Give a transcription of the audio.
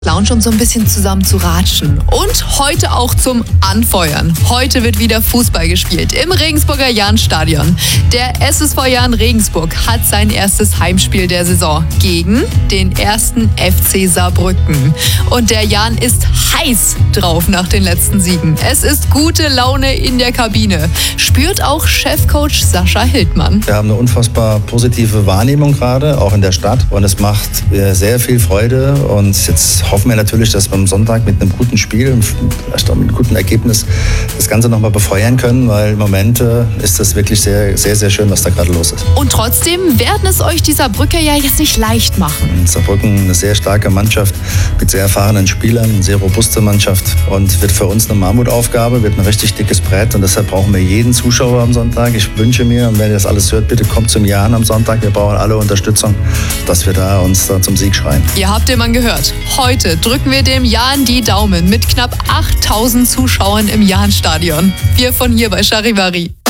Lounge, um so ein bisschen zusammen zu ratschen. Und heute auch zum Anfeuern. Heute wird wieder Fußball gespielt im Regensburger Jahnstadion. Der SSV Jahn Regensburg hat sein erstes Heimspiel der Saison gegen den ersten FC Saarbrücken. Und der Jahn ist heiß drauf nach den letzten Siegen. Es ist gute Laune in der Kabine. Spürt auch Chefcoach Sascha Hildmann. Wir haben eine unfassbar positive Wahrnehmung gerade, auch in der Stadt. Und es macht sehr viel Freude. Und jetzt hoffen wir natürlich, dass wir am Sonntag mit einem guten Spiel, vielleicht auch mit einem guten Ergebnis, das Ganze nochmal befeuern können, weil im Moment ist das wirklich sehr, sehr, sehr schön, was da gerade los ist. Und trotzdem werden es euch die Saarbrücker ja jetzt nicht leicht machen. Saarbrücken eine sehr starke Mannschaft mit sehr erfahrenen Spielern, eine sehr robuste Mannschaft und wird für uns eine Mammutaufgabe, wird ein richtig dickes Brett und deshalb brauchen wir jeden Zuschauer am Sonntag. Ich wünsche mir, und wenn ihr das alles hört, bitte kommt zum Jahn am Sonntag. Wir brauchen alle Unterstützung, dass wir uns da zum Sieg schreien. Ihr habt den Mann gehört. Heute drücken wir dem Jahn die Daumen mit knapp 8000 Zuschauern im Jahnstadion. Wir von hier bei Charivari.